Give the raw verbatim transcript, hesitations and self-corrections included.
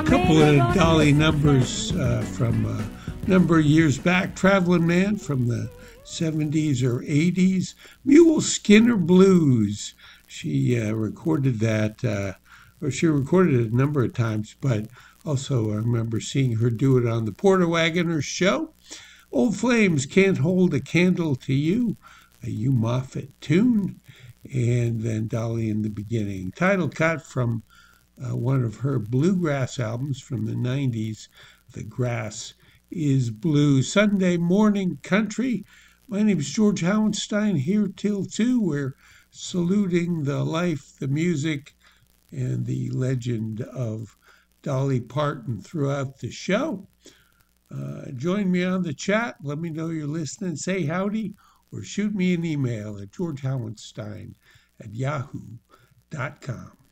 couple of Dolly numbers uh, from a number of years back. Traveling Man from the seventies or eighties. Mule Skinner Blues. She uh, recorded that, uh, or she recorded it a number of times, but also I remember seeing her do it on the Porter Wagoner show. Old Flames, Can't Hold a Candle to You, a Hugh Moffett tune. And then Dolly in the beginning. Title cut from Uh, one of her bluegrass albums from the nineties, The Grass is Blue. Sunday morning country. My name is George Howenstein, here till two. We're saluting the life, the music, and the legend of Dolly Parton throughout the show. Uh, join me on the chat. Let me know you're listening. Say howdy or shoot me an email at george howenstein at yahoo dot com.